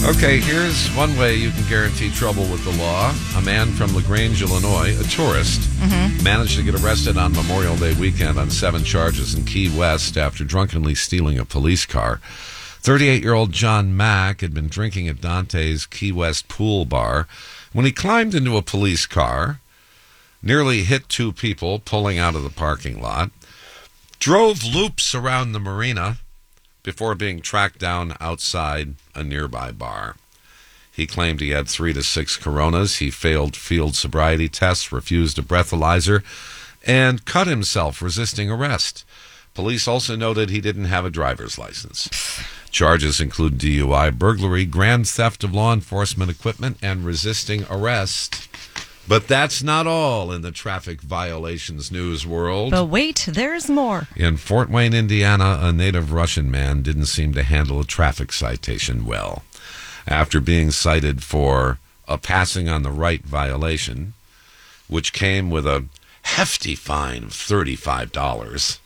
Okay, here's one way you can guarantee trouble with the law. A man from LaGrange, Illinois, a tourist, managed to get arrested on Memorial Day weekend on 7 charges in Key West after drunkenly stealing a police car. 38-year-old John Mack had been drinking at Dante's Key West pool bar when he climbed into a police car, nearly hit 2 people pulling out of the parking lot, drove loops around the marina before being tracked down outside a nearby bar. He claimed he had 3 to 6 Coronas. He failed field sobriety tests, refused a breathalyzer, and cut himself resisting arrest. Police also noted he didn't have a driver's license. Charges include DUI, burglary, grand theft of law enforcement equipment, and resisting arrest. But that's not all in the traffic violations news world. But wait, there's more. In Fort Wayne, Indiana, a native Russian man didn't seem to handle a traffic citation well. After being cited for a passing on the right violation, which came with a hefty fine of $35,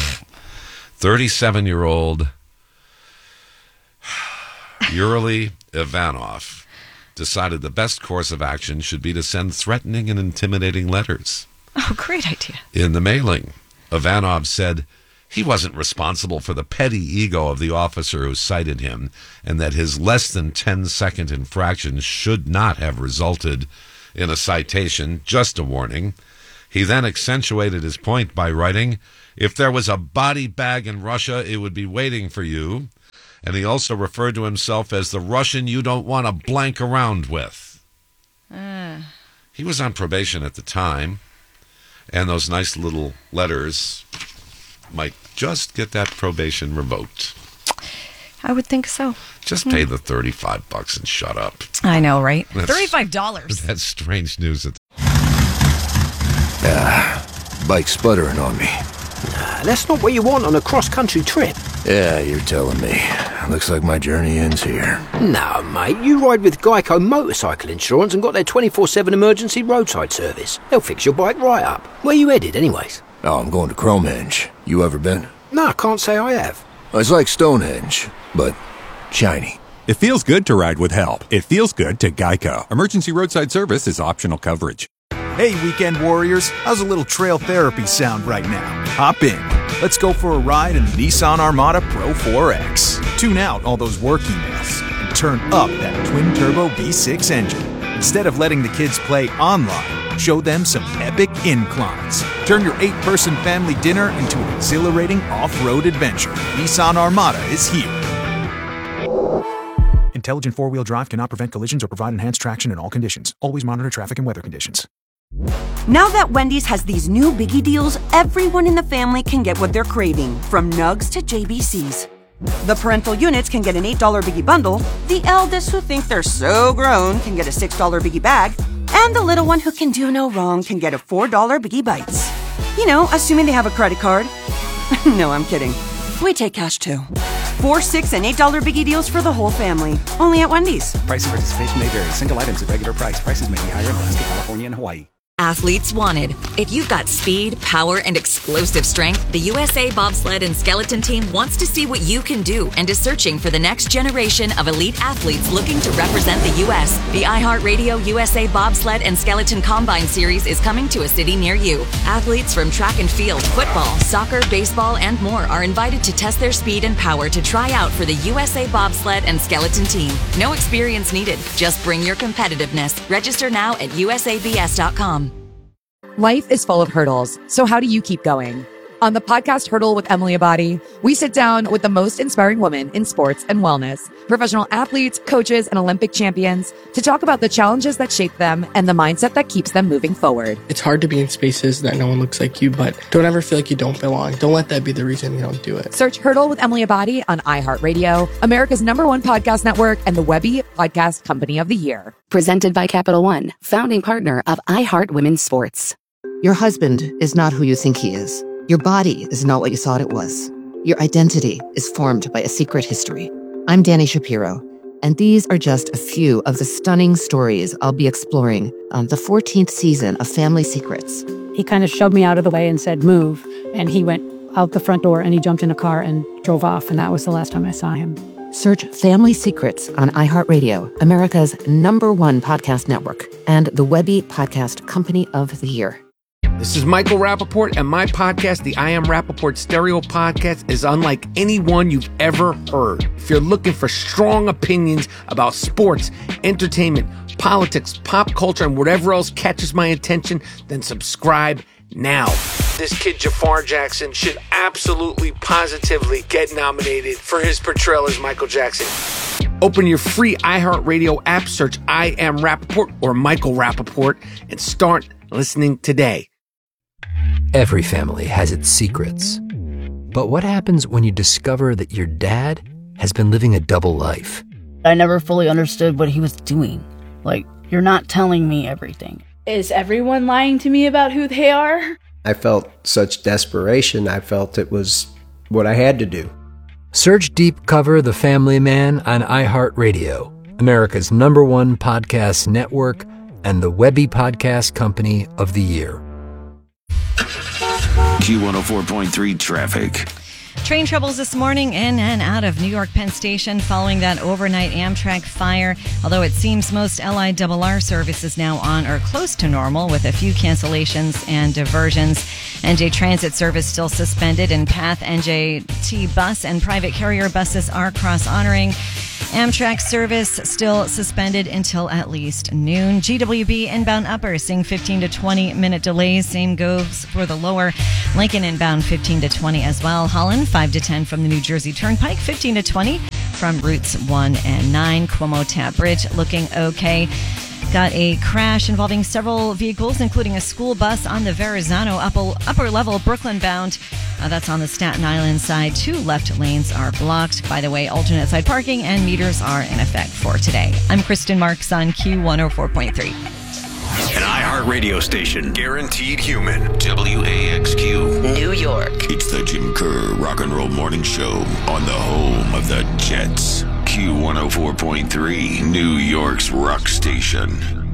37-year-old Yuri Ivanov decided the best course of action should be to send threatening and intimidating letters. Oh, great idea. In the mailing, Ivanov said he wasn't responsible for the petty ego of the officer who cited him, and that his less than 10-second infraction should not have resulted in a citation, just a warning. He then accentuated his point by writing, "If there was a body bag in Russia, it would be waiting for you." And he also referred to himself as the Russian you don't want to blank around with. He was on probation at the time, and those nice little letters might just get that probation revoked. I would think so. Just pay the $35 and shut up. I know, right? $35. That's strange news. Bike sputtering on me. That's not what you want on a cross-country trip. Yeah, you're telling me. Looks like my journey ends here. No, mate, you ride with Geico Motorcycle Insurance and got their 24/7 emergency roadside service. They'll fix your bike right up. Where you headed, anyways? Oh, I'm going to Cromehenge. You ever been? No, I can't say I have. It's like Stonehenge, but shiny. It feels good to ride with help. It feels good to Geico. Emergency roadside service is optional coverage. Hey, weekend warriors, how's a little trail therapy sound right now? Hop in. Let's go for a ride in the Nissan Armada Pro 4X. Tune out all those work emails and turn up that twin-turbo V6 engine. Instead of letting the kids play online, show them some epic inclines. Turn your 8-person family dinner into an exhilarating off-road adventure. Nissan Armada is here. Intelligent four-wheel drive cannot prevent collisions or provide enhanced traction in all conditions. Always monitor traffic and weather conditions. Now that Wendy's has these new biggie deals, everyone in the family can get what they're craving, from nugs to JBCs. The parental units can get an $8 biggie bundle, the eldest who think they're so grown can get a $6 biggie bag, and the little one who can do no wrong can get a $4 biggie bites. You know, assuming they have a credit card. No, I'm kidding. We take cash too. 4, 6, and $8 biggie deals for the whole family. Only at Wendy's. Price and participation may vary. Single items at regular price. Prices may be higher in Alaska, California, and Hawaii. Athletes wanted. If you've got speed, power, and explosive strength, the USA Bobsled and Skeleton Team wants to see what you can do and is searching for the next generation of elite athletes looking to represent the U.S. The iHeartRadio USA Bobsled and Skeleton Combine Series is coming to a city near you. Athletes from track and field, football, soccer, baseball, and more are invited to test their speed and power to try out for the USA Bobsled and Skeleton Team. No experience needed. Just bring your competitiveness. Register now at usabs.com. Life is full of hurdles, so how do you keep going? On the podcast Hurdle with Emily Abadi, we sit down with the most inspiring women in sports and wellness, professional athletes, coaches, and Olympic champions to talk about the challenges that shape them and the mindset that keeps them moving forward. It's hard to be in spaces that no one looks like you, but don't ever feel like you don't belong. Don't let that be the reason you don't do it. Search Hurdle with Emily Abadi on iHeartRadio, America's #1 podcast network, and the Webby Podcast Company of the Year. Presented by Capital One, founding partner of iHeart Women's Sports. Your husband is not who you think he is. Your body is not what you thought it was. Your identity is formed by a secret history. I'm Dani Shapiro, and these are just a few of the stunning stories I'll be exploring on the 14th season of Family Secrets. He kind of shoved me out of the way and said, "Move," and he went out the front door and he jumped in a car and drove off, and that was the last time I saw him. Search Family Secrets on iHeartRadio, America's #1 podcast network, and the Webby Podcast Company of the Year. This is Michael Rappaport, and my podcast, the I Am Rappaport Stereo Podcast, is unlike any one you've ever heard. If you're looking for strong opinions about sports, entertainment, politics, pop culture, and whatever else catches my attention, then subscribe now. This kid Jafar Jackson should absolutely, positively get nominated for his portrayal as Michael Jackson. Open your free iHeartRadio app, search I Am Rappaport or Michael Rappaport, and start listening today. Every family has its secrets. But what happens when you discover that your dad has been living a double life? I never fully understood what he was doing. Like, you're not telling me everything. Is everyone lying to me about who they are? I felt such desperation. I felt it was what I had to do. Search Deep Cover The Family Man on iHeartRadio, America's #1 podcast network, and the Webby Podcast Company of the Year. Q104.3 traffic. Train troubles this morning in and out of New York Penn Station following that overnight Amtrak fire. Although it seems most LIRR service is now on or close to normal with a few cancellations and diversions. NJ Transit service still suspended, and Path, NJT bus, and private carrier buses are cross-honoring. Amtrak service still suspended until at least noon. GWB inbound upper seeing 15 to 20 minute delays. Same goes for the lower. Lincoln inbound 15 to 20 as well. Holland 5 to 10 from the New Jersey Turnpike, 15 to 20 from routes 1 and 9. Cuomo Tap Bridge looking okay. Got a crash involving several vehicles, including a school bus on the Verrazano upper level Brooklyn bound. That's on the Staten Island side. 2 left lanes are blocked. By the way, alternate side parking and meters are in effect for today. I'm Kristen Marks on Q104.3. An iHeartRadio station. Guaranteed human. WAXQ. New York. It's the Jim Kerr Rock and Roll Morning Show on the home of the Jets. Q104.3, New York's rock station.